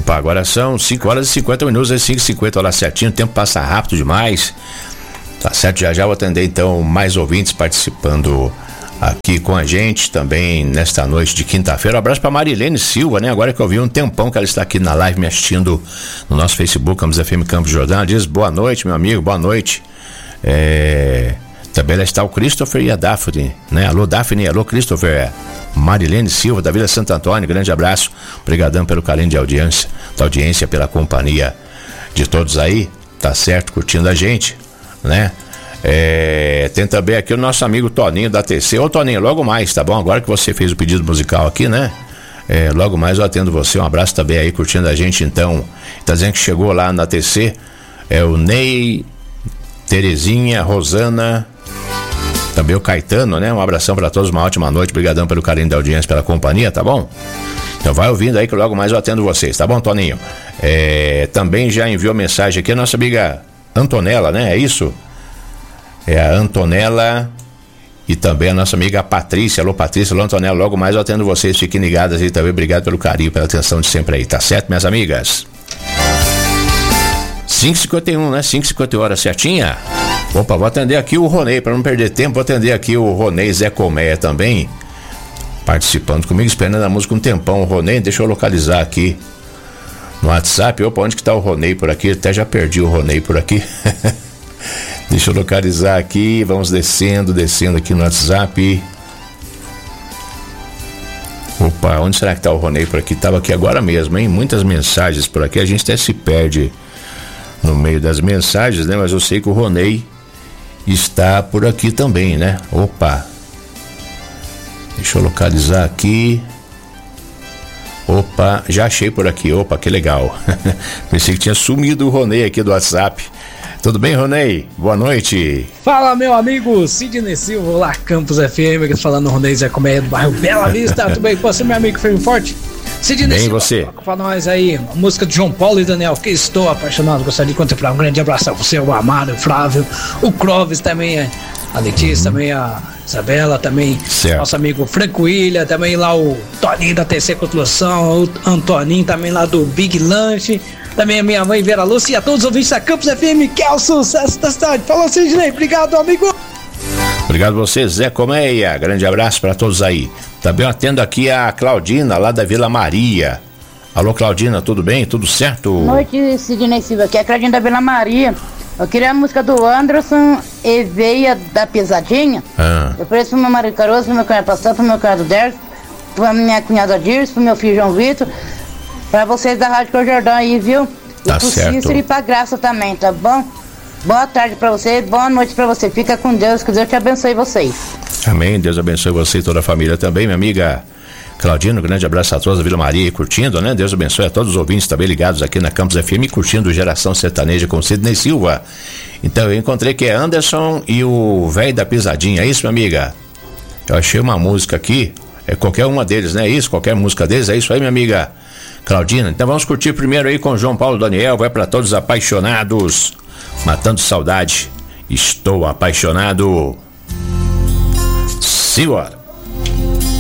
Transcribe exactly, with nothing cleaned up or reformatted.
Opa, agora são cinco horas e cinquenta minutos, é cinco e cinquenta, hora certinho, o tempo passa rápido demais. Tá certo, já já vou atender então mais ouvintes participando aqui com a gente também nesta noite de quinta-feira. Um abraço para Marilene Silva, né? Agora que eu vi um tempão que ela está aqui na live me assistindo no nosso Facebook, Campos F M Campos Jordão. Ela diz boa noite, meu amigo, boa noite. É... Também lá está o Christopher e a Daphne, né? Alô Daphne, alô Christopher. Marilene Silva, da Vila Santo Antônio, grande abraço. Obrigadão pelo carinho de audiência, da audiência, pela companhia de todos aí, tá certo, curtindo a gente, né? É, tem também aqui o nosso amigo Toninho da T C. Ô Toninho, logo mais, tá bom? Agora que você fez o pedido musical aqui, né? É, logo mais eu atendo você. Um abraço também aí, curtindo a gente. Então, tá dizendo que chegou lá na T C. É o Ney, Terezinha, Rosana, também o Caetano, né? Um abração pra todos, uma ótima noite. Obrigadão pelo carinho da audiência, pela companhia, tá bom? Então vai ouvindo aí que logo mais eu atendo vocês, tá bom, Toninho? É, também já enviou mensagem aqui a nossa amiga Antonella, né? É isso? É a Antonella e também a nossa amiga Patrícia. Alô Patrícia, alô Antonella, logo mais eu atendo vocês, fiquem ligadas aí também. Obrigado pelo carinho, pela atenção de sempre aí, tá certo, minhas amigas? cinco e cinquenta e um, né? cinco e cinquenta e um, hora certinha. Opa, vou atender aqui o Ronei, para não perder tempo, vou atender aqui o Ronei Zé Colmeia também, participando comigo, esperando a música um tempão. O Ronei, deixa eu localizar aqui no WhatsApp. Opa, onde que tá o Ronei por aqui? Até já perdi o Ronei por aqui. Deixa eu localizar aqui, vamos descendo, descendo aqui no WhatsApp. Opa, onde será que tá o Ronei por aqui? Tava aqui agora mesmo, hein? Muitas mensagens por aqui, a gente até se perde no meio das mensagens, né? Mas eu sei que o Ronei está por aqui também, né? Opa, deixa eu localizar aqui. Opa, já achei por aqui. Opa, que legal. Pensei que tinha sumido o Ronei aqui do WhatsApp. Tudo bem, Ronei? Boa noite. Fala, meu amigo Sidney Silva, lá Campos F M, falando Ronei Zé Colmeia do bairro Bela Vista. Tudo bem com você, meu amigo firme e forte? Sidney bem, Silva, você? Toca pra nós aí a música de João Paulo e Daniel, que estou apaixonado. Gostaria de contemplar. Um grande abraço a você, o Amaro, o Flávio, o Clóvis também, a Letícia, uhum. também a Isabela, também certo. Nosso amigo Franco William, também lá o Toninho da T C Construção, o Antoninho também lá do Big Lanche, também a minha mãe Vera Lúcia e a todos os ouvintes da Campos F M, que é o sucesso da cidade. Falou, Sidney, obrigado, amigo. Obrigado a você, Zé Colmeia, grande abraço para todos aí. Também eu atendo aqui a Claudina, lá da Vila Maria. Alô, Claudina, tudo bem? Tudo certo? Boa noite, Sidney Silva, aqui é a Claudina da Vila Maria. Eu queria a música do Anderson e Veia da Pesadinha. Ah. Eu ofereço pro meu marido Caroço, pro meu cunhado Pastor, pro meu cunhado Derek, pra minha cunhada Dirce, pro meu filho João Vitor, pra vocês da Rádio Jordão aí, viu? E tá pro certo. Cícero e pra Graça também, tá bom? Boa tarde pra você, boa noite pra você. Fica com Deus, que Deus te abençoe vocês. Amém, Deus abençoe você e toda a família também, minha amiga Claudina. Um grande abraço a todos da Vila Maria, curtindo, né? Deus abençoe a todos os ouvintes também ligados aqui na Campos F M, curtindo Geração Sertaneja com Sidney Silva. Então eu encontrei que é Anderson e o Velho da Pisadinha, é isso, minha amiga? Eu achei uma música aqui, é qualquer uma deles, né? É isso, qualquer música deles, é isso aí, minha amiga Claudina. Então vamos curtir primeiro aí com João Paulo Daniel, vai para todos apaixonados, matando saudade. Estou apaixonado. Siga.